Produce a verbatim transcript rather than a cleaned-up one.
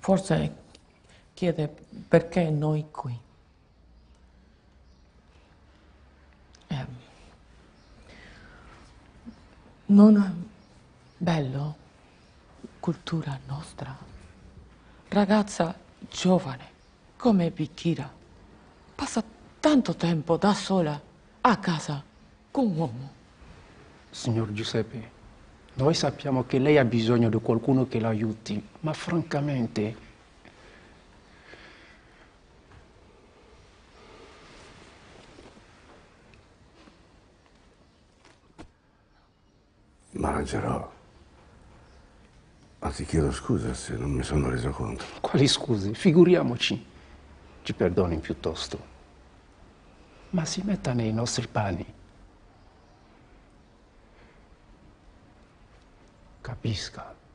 Forse chiede perché noi qui. Eh, non è bello? Cultura nostra. Ragazza giovane, come Bikira, passa tanto tempo da sola a casa con un uomo. Signor Giuseppe, noi sappiamo che lei ha bisogno di qualcuno che l'aiuti, ma francamente... Mangerò. Ma ti chiedo scusa se non mi sono reso conto. Quali scusi? Figuriamoci. Ci perdoni piuttosto. Ma si metta nei nostri panni. Capisca.